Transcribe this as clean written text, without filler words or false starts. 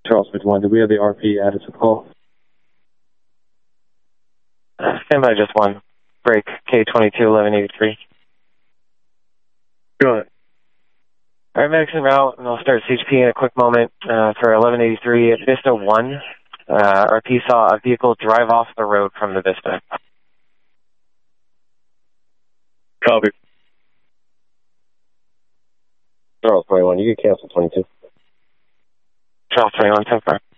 Charles 51, do we have the RP added to the call? Stand by just one. Break K22 1183. Go ahead. All right, medics en route, and I'll start CHP in a quick moment. For 1183 at Vista 1, RP saw a vehicle drive off the road from the Vista. Copy. Charles 21, you can cancel 22. Charles 21, 10-4.